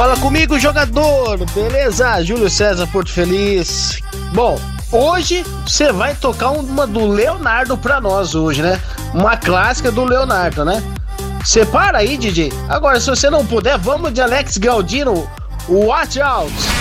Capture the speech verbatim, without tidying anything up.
Fala comigo, jogador! Beleza? Júlio César Porto Feliz. Bom, hoje você vai tocar uma do Leonardo pra nós hoje, né? Uma clássica do Leonardo, né? Separa aí, D J. Agora, se você não puder, vamos de Alex Galdino, Watch Out!